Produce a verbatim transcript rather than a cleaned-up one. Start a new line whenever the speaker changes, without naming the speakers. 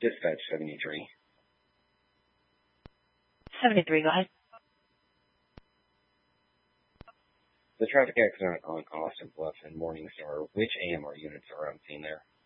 Dispatch seventy-three.
seventy-three, go ahead.
The traffic accident on Austin Bluffs and Morningstar, which A M R units are on scene there?